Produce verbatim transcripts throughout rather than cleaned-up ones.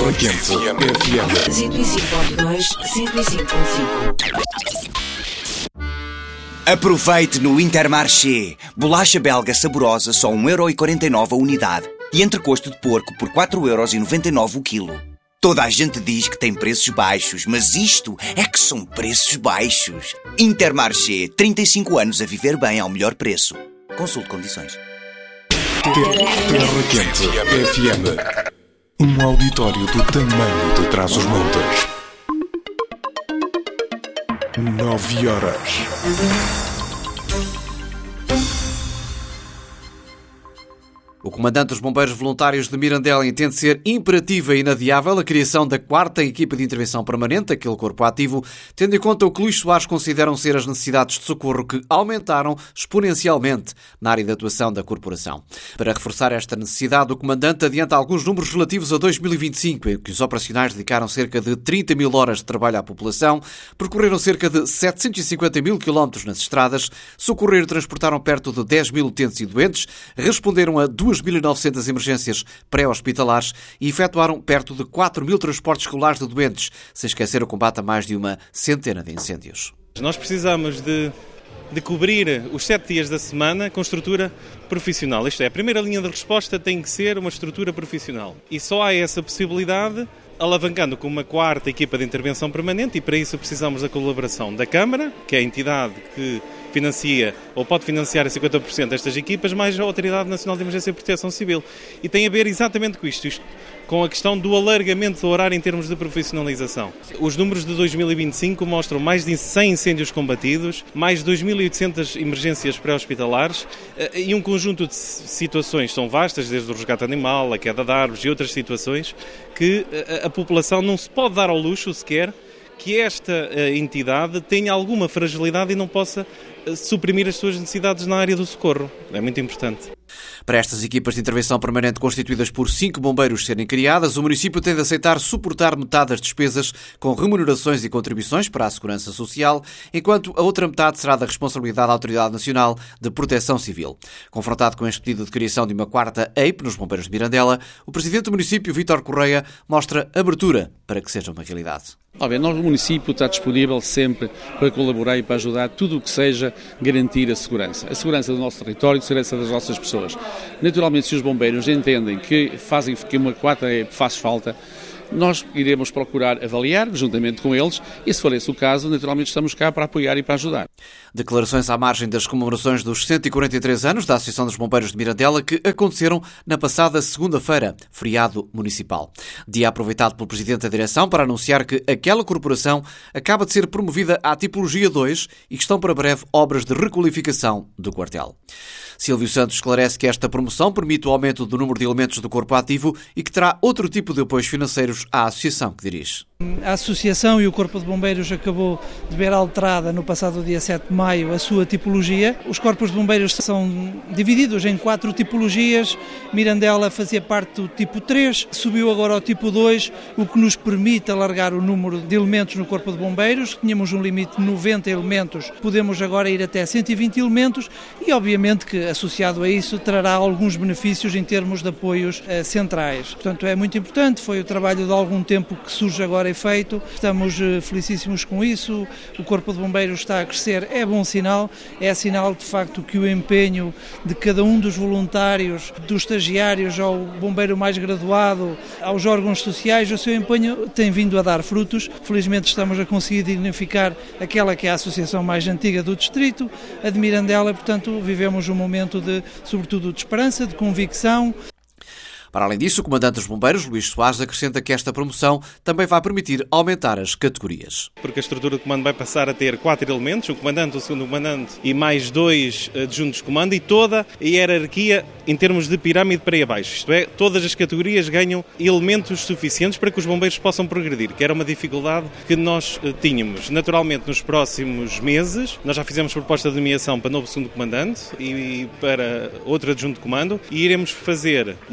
Terra Quente F M. cento e cinco ponto dois, cento e cinco ponto cinco. Aproveite no Intermarché. Bolacha belga saborosa só um euro e quarenta e nove a unidade. E entrecosto de porco por quatro euros e noventa e nove o quilo. Toda a gente diz que tem preços baixos, mas isto é que são preços baixos. Intermarché, trinta e cinco anos a viver bem ao melhor preço. Consulte condições. Terra Quente F M. Um auditório do tamanho de Trás-os-Montes. Nove horas. O comandante dos Bombeiros Voluntários de Mirandela entende ser imperativa e inadiável a criação da quarta equipa de intervenção permanente, aquele corpo ativo, tendo em conta o que Luís Soares consideram ser as necessidades de socorro que aumentaram exponencialmente na área de atuação da corporação. Para reforçar esta necessidade, o comandante adianta alguns números relativos a dois mil e vinte e cinco, em que os operacionais dedicaram cerca de trinta mil horas de trabalho à população, percorreram cerca de setecentos e cinquenta mil quilómetros nas estradas, socorreram e transportaram perto de dez mil utentes e doentes, responderam a duas mil e novecentas emergências pré-hospitalares e efetuaram perto de quatro mil transportes escolares de doentes, sem esquecer o combate a mais de uma centena de incêndios. Nós precisamos de, de cobrir os sete dias da semana com estrutura profissional. Isto é, a primeira linha de resposta tem que ser uma estrutura profissional. E só há essa possibilidade alavancando com uma quarta equipa de intervenção permanente, e para isso precisamos da colaboração da Câmara, que é a entidade que financia ou pode financiar a cinquenta por cento destas equipas, mais a Autoridade Nacional de Emergência e Proteção Civil. E tem a ver exatamente com isto, isto com a questão do alargamento do horário em termos de profissionalização. Os números de dois mil e vinte e cinco mostram mais de cem incêndios combatidos, mais de dois mil e oitocentas emergências pré-hospitalares e um conjunto de situações são vastas, desde o resgate animal, a queda de árvores e outras situações, que a população não se pode dar ao luxo sequer que esta entidade tenha alguma fragilidade e não possa suprimir as suas necessidades na área do socorro. É muito importante. Para estas equipas de intervenção permanente constituídas por cinco bombeiros serem criadas, o município tem de aceitar suportar metade das despesas com remunerações e contribuições para a segurança social, enquanto a outra metade será da responsabilidade da Autoridade Nacional de Proteção Civil. Confrontado com este pedido de criação de uma quarta E I P nos bombeiros de Mirandela, o presidente do município, Vítor Correia, mostra abertura para que seja uma realidade. Óbvio, nós, o município está disponível sempre para colaborar e para ajudar tudo o que seja garantir a segurança. A segurança do nosso território, a segurança das nossas pessoas. Naturalmente, se os bombeiros entendem que fazem que uma quarta E I P faz falta, nós iremos procurar avaliar, juntamente com eles, e se for esse o caso, naturalmente estamos cá para apoiar e para ajudar. Declarações à margem das comemorações dos cento e quarenta e três anos da Associação dos Bombeiros de Mirandela, que aconteceram na passada segunda-feira, feriado municipal. Dia aproveitado pelo Presidente da Direção para anunciar que aquela corporação acaba de ser promovida à tipologia dois e que estão para breve obras de requalificação do quartel. Silvio Santos esclarece que esta promoção permite o aumento do número de elementos do corpo ativo e que terá outro tipo de apoios financeiros à associação que dirige. A Associação e o Corpo de Bombeiros acabou de ver alterada no passado dia sete de maio a sua tipologia. Os corpos de bombeiros são divididos em quatro tipologias. Mirandela fazia parte do tipo três, subiu agora ao tipo dois, o que nos permite alargar o número de elementos no Corpo de Bombeiros. Tínhamos um limite de noventa elementos, podemos agora ir até cento e vinte elementos e obviamente que associado a isso trará alguns benefícios em termos de apoios eh, centrais. Portanto, é muito importante, foi o trabalho de algum tempo que surge agora feito, estamos felicíssimos com isso, o Corpo de Bombeiros está a crescer, é bom sinal, é sinal de facto que o empenho de cada um dos voluntários, dos estagiários ao bombeiro mais graduado, aos órgãos sociais, o seu empenho tem vindo a dar frutos. Felizmente estamos a conseguir dignificar aquela que é a associação mais antiga do distrito, a de Mirandela, portanto vivemos um momento de, sobretudo, de esperança, de convicção. Para além disso, o comandante dos bombeiros, Luís Soares, acrescenta que esta promoção também vai permitir aumentar as categorias. Porque a estrutura de comando vai passar a ter quatro elementos, o comandante, o segundo comandante e mais dois adjuntos de comando, e toda a hierarquia em termos de pirâmide para aí abaixo. Isto é, todas as categorias ganham elementos suficientes para que os bombeiros possam progredir, que era uma dificuldade que nós tínhamos. Naturalmente, nos próximos meses, nós já fizemos proposta de nomeação para novo segundo comandante e para outro adjunto de comando, e iremos fazer uma proposta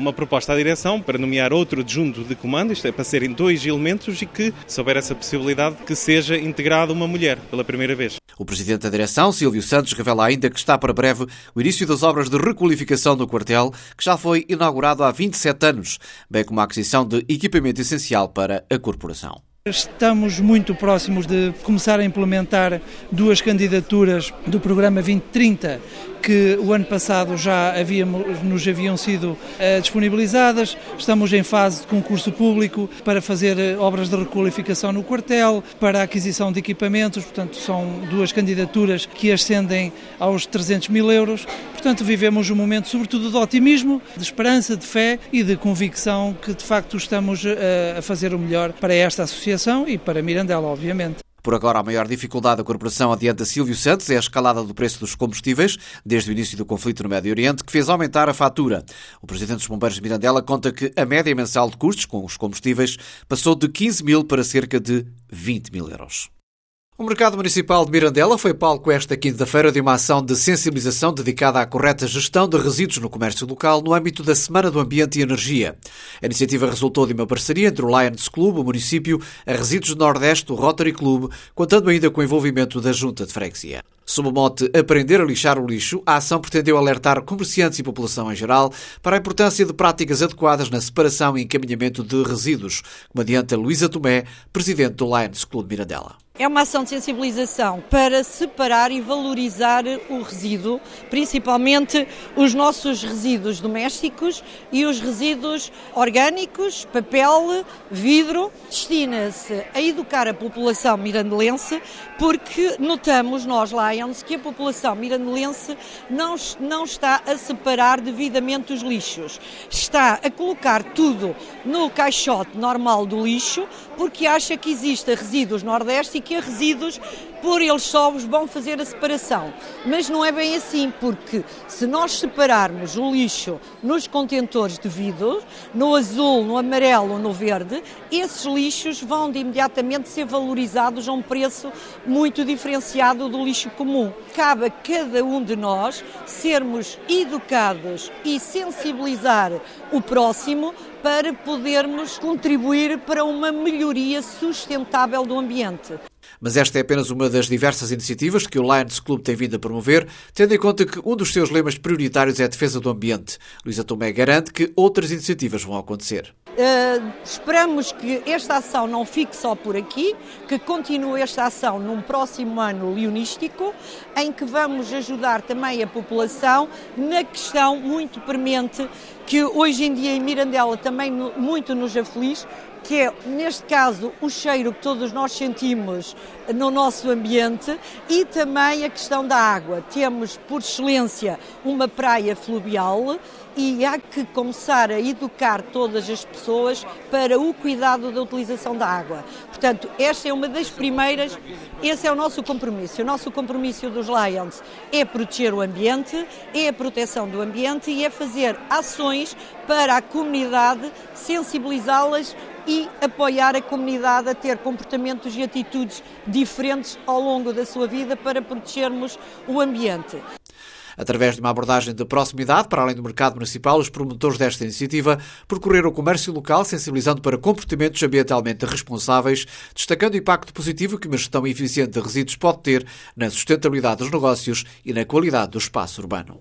proposta à direção para nomear outro adjunto de comando, isto é, para serem dois elementos e que, se houver essa possibilidade, que seja integrada uma mulher pela primeira vez. O presidente da direção, Sílvio Santos, revela ainda que está para breve o início das obras de requalificação do quartel, que já foi inaugurado há vinte e sete anos, bem como a aquisição de equipamento essencial para a corporação. Estamos muito próximos de começar a implementar duas candidaturas do programa vinte trinta, que o ano passado já havíamos, nos haviam sido uh, disponibilizadas. Estamos em fase de concurso público para fazer uh, obras de requalificação no quartel, para a aquisição de equipamentos, portanto são duas candidaturas que ascendem aos trezentos mil euros. Portanto vivemos um momento sobretudo de otimismo, de esperança, de fé e de convicção que de facto estamos uh, a fazer o melhor para esta associação e para Mirandela, obviamente. Por agora, a maior dificuldade da corporação, adianta Sílvio Santos, é a escalada do preço dos combustíveis, desde o início do conflito no Médio Oriente, que fez aumentar a fatura. O presidente dos Bombeiros de Mirandela conta que a média mensal de custos com os combustíveis passou de quinze mil para cerca de vinte mil euros. O Mercado Municipal de Mirandela foi palco esta quinta-feira de uma ação de sensibilização dedicada à correta gestão de resíduos no comércio local no âmbito da Semana do Ambiente e Energia. A iniciativa resultou de uma parceria entre o Lions Club, o município, a Resíduos do Nordeste, o Rotary Club, contando ainda com o envolvimento da Junta de Freguesia. Sob o mote Aprender a lixar o lixo, a ação pretendeu alertar comerciantes e população em geral para a importância de práticas adequadas na separação e encaminhamento de resíduos, como adianta Luísa Tomé, presidente do Lions Club Mirandela. É uma ação de sensibilização para separar e valorizar o resíduo, principalmente os nossos resíduos domésticos e os resíduos orgânicos, papel, vidro. Destina-se a educar a população mirandelense, porque notamos nós, Lions, que a população mirandelense não, não está a separar devidamente os lixos. Está a colocar tudo no caixote normal do lixo, porque acha que existem resíduos nordeste e que há resíduos, por eles só vão fazer a separação. Mas não é bem assim, porque se nós separarmos o lixo nos contentores de vidro, no azul, no amarelo ou no verde, esses lixos vão de imediatamente ser valorizados a um preço muito diferenciado do lixo comum. Cabe a cada um de nós sermos educados e sensibilizar o próximo para podermos contribuir para uma melhoria sustentável do ambiente. Mas esta é apenas uma das diversas iniciativas que o Lions Club tem vindo a promover, tendo em conta que um dos seus lemas prioritários é a defesa do ambiente. Luísa Tomé garante que outras iniciativas vão acontecer. Uh, esperamos que esta ação não fique só por aqui, que continue esta ação num próximo ano leonístico, em que vamos ajudar também a população na questão muito premente que hoje em dia em Mirandela também muito nos aflige, que é, neste caso, o cheiro que todos nós sentimos no nosso ambiente e também a questão da água. Temos, por excelência, uma praia fluvial e há que começar a educar todas as pessoas para o cuidado da utilização da água. Portanto, esta é uma das primeiras, esse é o nosso compromisso. O nosso compromisso dos Lions é proteger o ambiente, é a proteção do ambiente e é fazer ações para a comunidade, sensibilizá-las e apoiar a comunidade a ter comportamentos e atitudes diferentes ao longo da sua vida para protegermos o ambiente. Através de uma abordagem de proximidade, para além do mercado municipal, os promotores desta iniciativa percorreram o comércio local, sensibilizando para comportamentos ambientalmente responsáveis, destacando o impacto positivo que uma gestão eficiente de resíduos pode ter na sustentabilidade dos negócios e na qualidade do espaço urbano.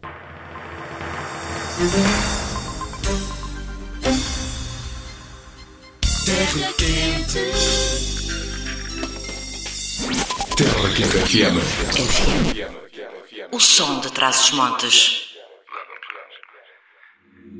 Terra Quente. Terra Quente F M. O som de Trás-os-Montes.